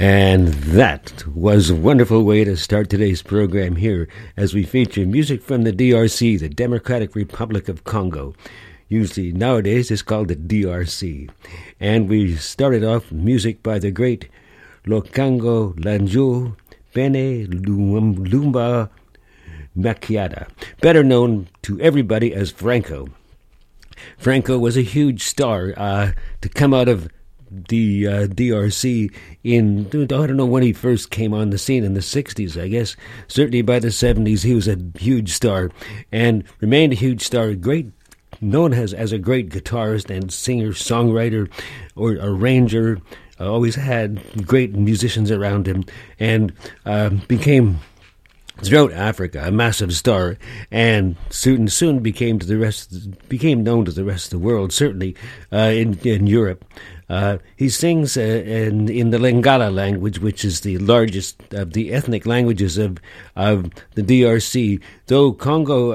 And that was a wonderful way to start today's program here as we feature music from the DRC, the Democratic Republic of Congo. Usually nowadays it's called the DRC. And we started off with music by the great Lokango Lanjo Pene Lumba Makiata, better known to everybody as Franco. Franco was a huge star to come out of the DRC in, I don't know when he first came on the scene, in the 60s, I guess. Certainly by the 70s, he was a huge star and remained a huge star, known as a great guitarist and singer, songwriter, or arranger. Always had great musicians around him, and became, throughout Africa, a massive star, and soon became known to the rest of the world. Certainly in Europe. He sings in the Lingala language, which is the largest of the ethnic languages of the DRC. Though Congo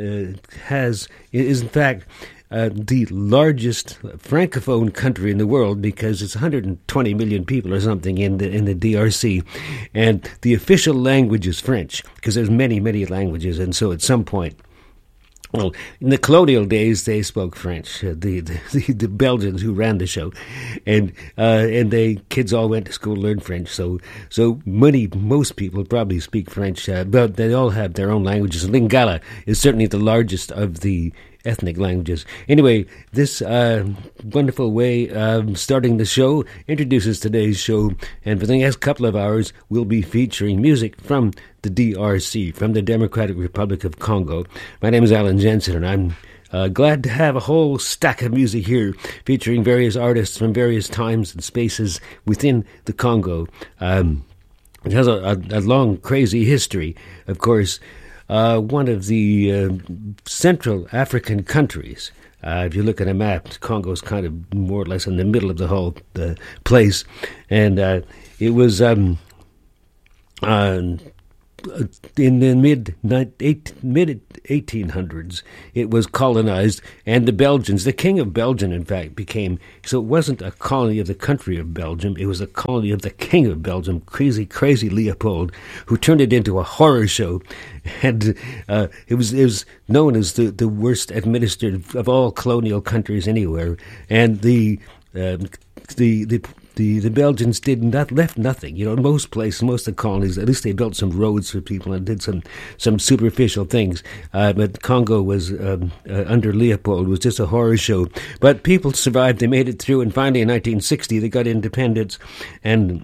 is in fact the largest francophone country in the world, because it's 120 million people or something in the DRC, and the official language is French, because there's many languages, and so at some point, well, in the colonial days, they spoke French. The Belgians who ran the show, and they kids all went to school to learn French. So most people probably speak French, but they all have their own languages. Lingala is certainly the largest of the ethnic languages. Anyway, this wonderful way of starting the show introduces today's show, and for the next couple of hours, we'll be featuring music from the DRC, from the Democratic Republic of Congo. My name is Alan Jensen, and I'm glad to have a whole stack of music here featuring various artists from various times and spaces within the Congo. It has a long, crazy history, of course. One of the Central African countries. If you look at a map, Congo's kind of more or less in the middle of the whole place, and it was in the mid 1800s, it was colonized, and the Belgians, the King of Belgium, in fact, became, so it wasn't a colony of the country of Belgium, it was a colony of the King of Belgium, crazy Leopold, who turned it into a horror show, and it was known as the worst administered of all colonial countries anywhere, and the Belgians left nothing. You know, in most places, most of the colonies, at least they built some roads for people and did some superficial things. But Congo was, under Leopold, was just a horror show. But people survived, they made it through, and finally in 1960 they got independence, and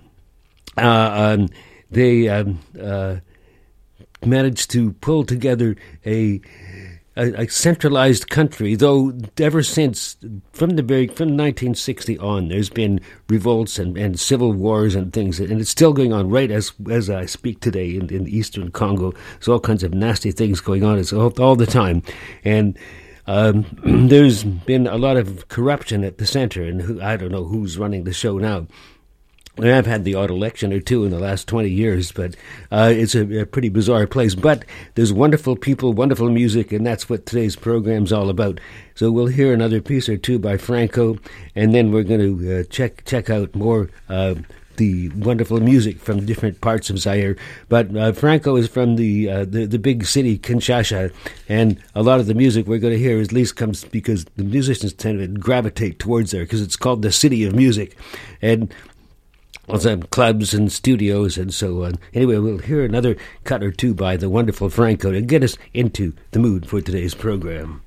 they managed to pull together a centralized country, though ever since, from 1960 on, there's been revolts and civil wars and things, and it's still going on right as I speak today in eastern Congo. There's all kinds of nasty things going on. It's all the time, and there's been a lot of corruption at the center, and I don't know who's running the show now. I've had the odd election or two in the last 20 years, but it's a pretty bizarre place. But there's wonderful people, wonderful music, and that's what today's program's all about. So we'll hear another piece or two by Franco, and then we're going to check out more the wonderful music from different parts of Zaire. But Franco is from the big city, Kinshasa, and a lot of the music we're going to hear at least comes because the musicians tend to gravitate towards there, because it's called the City of Music. And also clubs and studios and so on. Anyway, we'll hear another cut or two by the wonderful Franco to get us into the mood for today's program.